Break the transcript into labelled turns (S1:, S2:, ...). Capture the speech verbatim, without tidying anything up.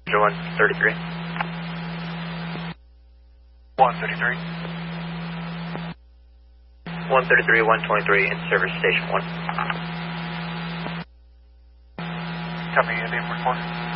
S1: one thirty-three.
S2: one thirty-three.
S1: one thirty-three, one twenty-three, in service station one.
S2: Copy, Indian report.